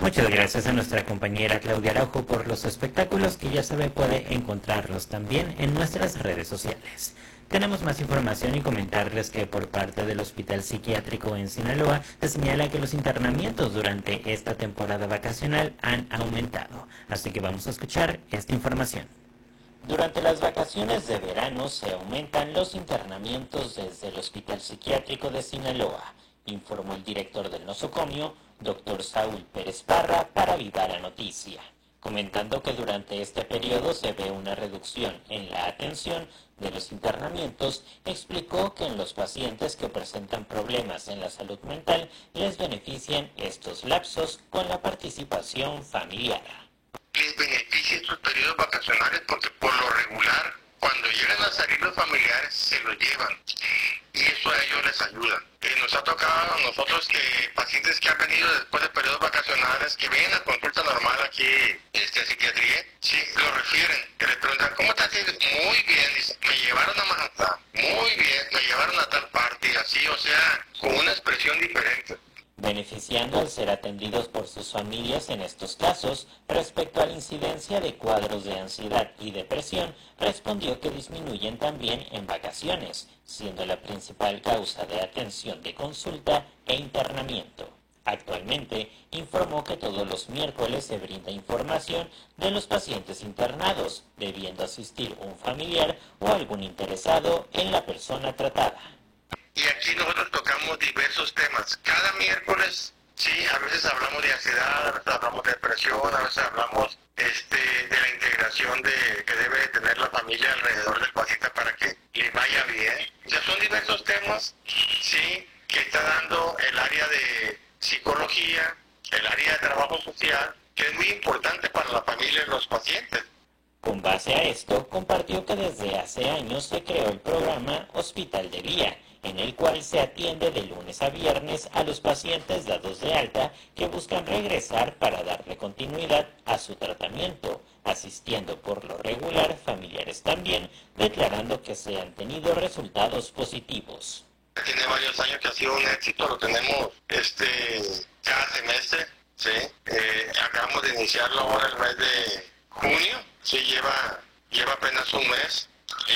Muchas gracias a nuestra compañera Claudia Araujo por los espectáculos que ya sabe puede encontrarlos también en nuestras redes sociales. Tenemos más información y comentarles que por parte del Hospital Psiquiátrico en Sinaloa se señala que los internamientos durante esta temporada vacacional han aumentado. Así que vamos a escuchar esta información. Durante las vacaciones de verano se aumentan los internamientos desde el Hospital Psiquiátrico de Sinaloa, informó el director del nosocomio, Dr. Saúl Pérez Parra, para Viva la Noticia, comentando que durante este periodo se ve una reducción en la atención de los internamientos. Explicó que en los pacientes que presentan problemas en la salud mental les benefician estos lapsos con la participación familiar. Les beneficia estos periodos vacacionales porque por lo regular, cuando llegan a salir los familiares, se los llevan y eso a ellos les ayuda. Nos ha tocado a nosotros que pacientes que han venido después de periodos vacacionales, que vienen a consulta normal aquí a psiquiatría, sí, lo refieren, que les preguntan, ¿cómo estás? Muy bien, dice, me llevaron a Manhattan, muy bien, me llevaron a tal parte, y así, o sea, con una expresión diferente. Beneficiando al ser atendidos por sus familias en estos casos. Respecto a la incidencia de cuadros de ansiedad y depresión, respondió que disminuyen también en vacaciones, siendo la principal causa de atención de consulta e internamiento. Actualmente, informó que todos los miércoles se brinda información de los pacientes internados, debiendo asistir un familiar o algún interesado en la persona tratada. Y aquí nosotros tocamos diversos temas. Cada miércoles, sí, a veces hablamos de ansiedad, a veces hablamos de depresión, a veces hablamos de la integración que debe tener la familia alrededor del paciente para que le vaya bien. Ya son diversos temas, sí, que está dando el área de psicología, el área de trabajo social, que es muy importante para la familia y los pacientes. Con base a esto, compartió que desde hace años se creó el programa Hospital de Día, en el cual se atiende de lunes a viernes a los pacientes dados de alta que buscan regresar para darle continuidad a su tratamiento, asistiendo por lo regular familiares también, declarando que se han tenido resultados positivos. Tiene varios años que ha sido un éxito, lo tenemos cada semestre, ¿sí? Acabamos de iniciarlo ahora el mes de junio, sí, lleva apenas un mes.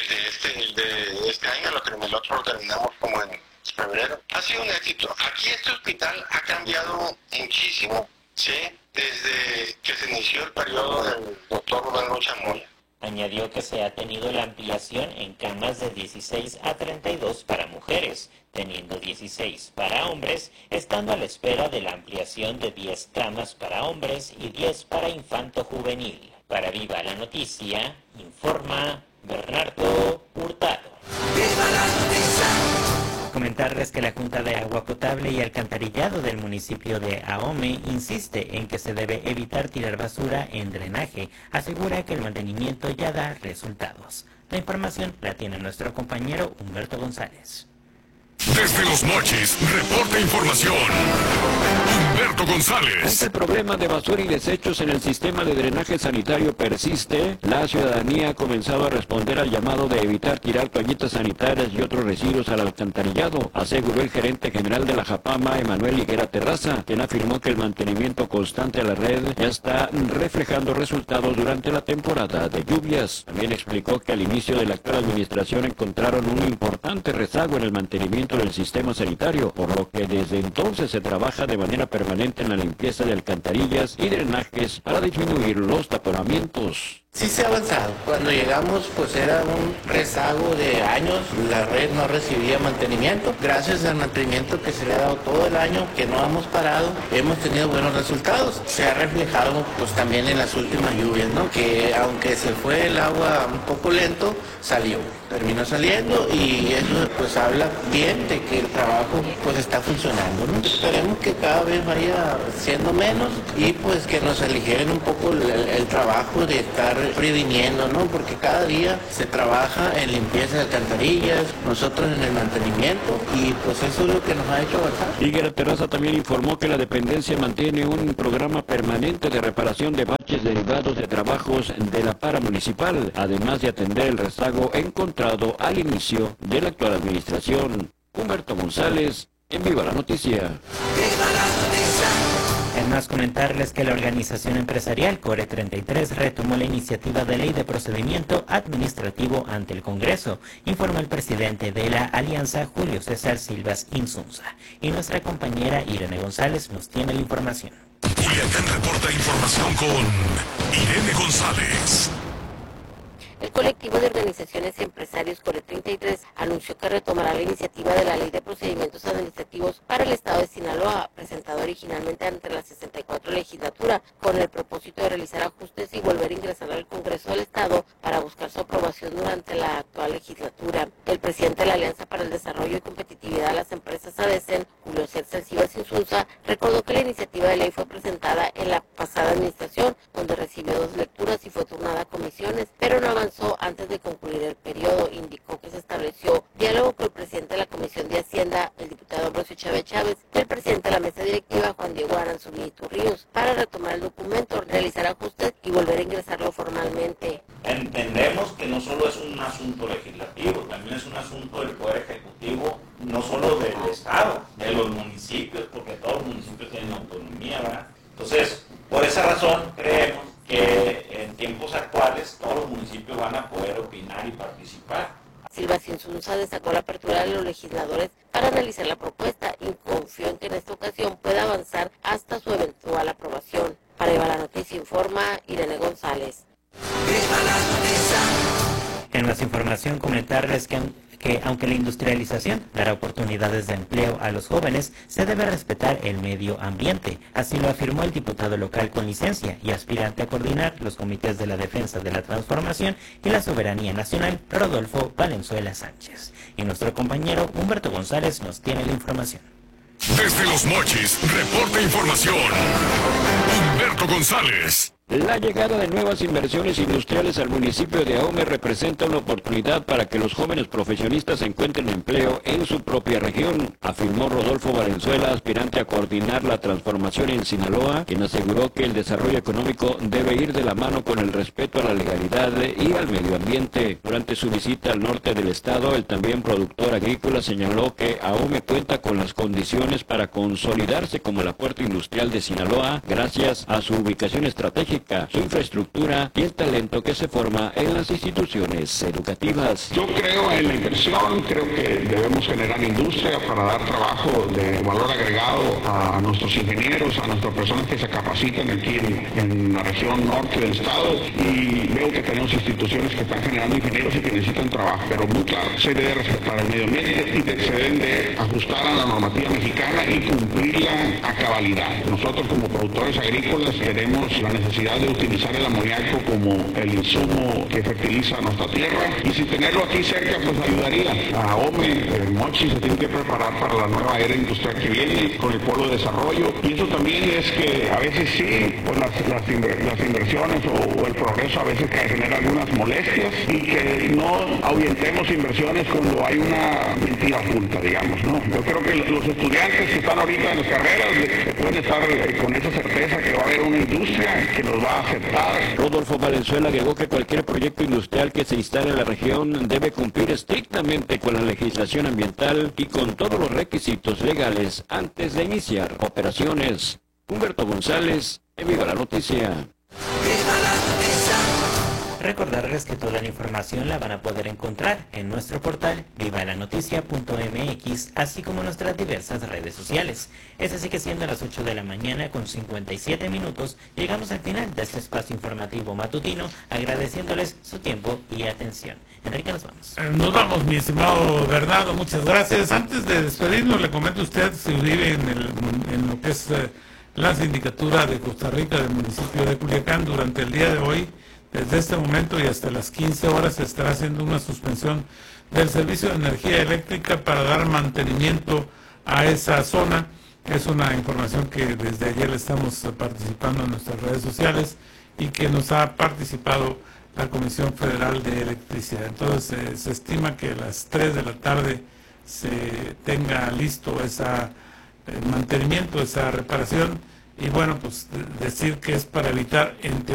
El de este año, el otro lo terminamos como en febrero. Ha sido un éxito. Aquí este hospital ha cambiado muchísimo, ¿sí? Desde que se inició el periodo del doctor Rubén Rocha Moya. Añadió que se ha tenido la ampliación en camas de 16 a 32 para mujeres, teniendo 16 para hombres, estando a la espera de la ampliación de 10 camas para hombres y 10 para infanto juvenil. Para Viva la Noticia, informa Bernardo Hurtado. Comentarles que la Junta de Agua Potable y Alcantarillado del municipio de Ahome insiste en que se debe evitar tirar basura en drenaje. Asegura que el mantenimiento ya da resultados. La información la tiene nuestro compañero Humberto González. Desde Los Mochis, reporta información. Humberto González. El problema de basura y desechos en el sistema de drenaje sanitario persiste. La ciudadanía ha comenzado a responder al llamado de evitar tirar toallitas sanitarias y otros residuos al alcantarillado, aseguró el gerente general de la Japama, Emanuel Higuera Terraza, quien afirmó que el mantenimiento constante a la red ya está reflejando resultados durante la temporada de lluvias. También explicó que al inicio de la actual administración encontraron un importante rezago en el mantenimiento del sistema sanitario, por lo que desde entonces se trabaja de manera permanente en la limpieza de alcantarillas y drenajes para disminuir los taponamientos. Sí se ha avanzado. Cuando llegamos pues era un rezago de años, la red no recibía mantenimiento. Gracias al mantenimiento que se le ha dado todo el año, que no hemos parado, hemos tenido buenos resultados. Se ha reflejado pues también en las últimas lluvias, ¿no? Que aunque se fue el agua un poco lento, terminó saliendo y eso pues habla bien de que el trabajo pues está funcionando, ¿no? Esperemos que cada vez vaya siendo menos y pues que nos aligeren un poco el trabajo de estar previniendo, ¿no? Porque cada día se trabaja en limpieza de alcantarillas, nosotros en el mantenimiento y pues eso es lo que nos ha hecho avanzar. Higuera Terraza también informó que la dependencia mantiene un programa permanente de reparación de baches derivados de trabajos de la paramunicipal, además de atender el rezago encontrado al inicio de la actual administración. Humberto González, en Viva la Noticia. En Además, comentarles que la organización empresarial Core 33 retomó la iniciativa de ley de procedimiento administrativo ante el Congreso, informa el presidente de la alianza, Julio César Silvas Insunza. Y nuestra compañera Irene González nos tiene la información. Culiacán reporta información con Irene González. El colectivo de organizaciones y empresarios Core 33 anunció que retomará la iniciativa de la Ley de Procedimientos Administrativos para el Estado de Sinaloa, presentada originalmente ante la 64 legislatura, con el propósito de realizar ajustes y volver a ingresar al Congreso del Estado para buscar su aprobación durante la actual legislatura. El presidente de la Alianza para el Desarrollo y Competitividad de las Empresas ADECEN, Julio César Silvas Insunza, recordó que la iniciativa de ley fue presentada en la pasada administración, donde recibió 2 lecturas y fue turnada a comisiones, pero no avanzó antes de concluir el periodo. Indicó que se estableció diálogo con el presidente de la Comisión de Hacienda, el diputado Ambrosio Chávez, y el presidente de la mesa directiva, Juan Diego Aranzuni Turríos, para retomar el documento, realizar ajustes y volver a ingresarlo formalmente. Entendemos que no solo es un asunto legislativo, también es un asunto del Poder Ejecutivo, no solo del Estado, de los municipios, porque todos los municipios tienen autonomía, ¿verdad? Entonces, por esa razón creemos que en tiempos actuales todos los municipios van a poder opinar y participar. Silvas Insunza destacó la apertura de los legisladores para analizar la propuesta y confió en que en esta ocasión pueda avanzar hasta su eventual aprobación. Para Viva la Noticia informa Irene González. En más información, comentarles que aunque la industrialización dará oportunidades de empleo a los jóvenes, se debe respetar el medio ambiente. Así lo afirmó el diputado local con licencia y aspirante a coordinar los comités de la defensa de la transformación y la soberanía nacional, Rodolfo Valenzuela Sánchez. Y nuestro compañero Humberto González nos tiene la información. Desde Los Mochis, reporta información. Humberto González. La llegada de nuevas inversiones industriales al municipio de Ahome representa una oportunidad para que los jóvenes profesionistas encuentren empleo en su propia región, afirmó Rodolfo Valenzuela, aspirante a coordinar la transformación en Sinaloa, quien aseguró que el desarrollo económico debe ir de la mano con el respeto a la legalidad y al medio ambiente. Durante su visita al norte del estado, el también productor agrícola señaló que Ahome cuenta con las condiciones para consolidarse como la puerta industrial de Sinaloa, gracias a su ubicación estratégica, su infraestructura y el talento que se forma en las instituciones educativas. Yo creo en la inversión, creo que debemos generar industria para dar trabajo de valor agregado a nuestros ingenieros, a nuestras personas que se capacitan aquí en la región norte del estado, y veo que tenemos instituciones que están generando ingenieros y que necesitan trabajo, pero muy claro, se debe respetar el medio ambiente y se deben de ajustar a la normativa mexicana y cumplirla a cabalidad. Nosotros como productores agrícolas tenemos la necesidad de utilizar el amoníaco como el insumo que fertiliza nuestra tierra, y si tenerlo aquí cerca pues ayudaría. A Ahome, el Mochi se tiene que preparar para la nueva era industrial que viene con el polo de desarrollo, y eso también es que a veces sí, pues las inversiones o el progreso a veces genera algunas molestias, y que no ahuyentemos inversiones cuando hay una mentira oculta, digamos, ¿no? Yo creo que los estudiantes que están ahorita en las carreras pueden estar con esa certeza que va a haber una industria que nos va a aceptar. Rodolfo Valenzuela agregó que cualquier proyecto industrial que se instale en la región debe cumplir estrictamente con la legislación ambiental y con todos los requisitos legales antes de iniciar operaciones. Humberto González, en Viva la Noticia. Recordarles que toda la información la van a poder encontrar en nuestro portal vivalanoticia.mx, así como en nuestras diversas redes sociales. Es así que siendo las 8 de la mañana con 57 minutos, llegamos al final de este espacio informativo matutino, agradeciéndoles su tiempo y atención. Enrique, nos vamos. Nos vamos, mi estimado Bernardo, muchas gracias. Antes de despedirnos, le comento a usted, si vive en lo que es la sindicatura de Costa Rica del municipio de Culiacán, durante el día de hoy, desde este momento y hasta las 15 horas se estará haciendo una suspensión del servicio de energía eléctrica para dar mantenimiento a esa zona. Es una información que desde ayer estamos participando en nuestras redes sociales y que nos ha participado la Comisión Federal de Electricidad. Entonces se estima que a las 3 de la tarde se tenga listo ese mantenimiento, esa reparación, y bueno, pues decir que es para evitar, en